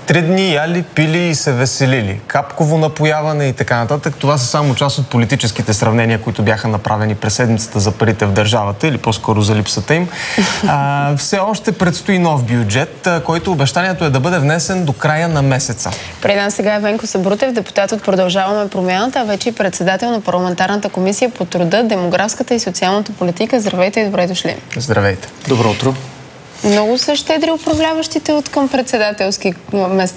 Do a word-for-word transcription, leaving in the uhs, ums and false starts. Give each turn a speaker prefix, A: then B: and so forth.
A: Три дни яли, пили и се веселили. Капково напояване и така нататък. Това са само част от политическите сравнения, които бяха направени през седмицата за парите в държавата, или по-скоро за липсата им. А, все още предстои нов бюджет, който обещанието е да бъде внесен до края на месеца.
B: При нас сега е Венко Сабрутев, депутат от Продължаваме промяната, а вече и председател на парламентарната комисия по труда, демографската и социалната политика. Здравейте и добре дошли.
A: Здравейте.
C: Добро утро.
B: Много са щедри управляващите от към председателски места.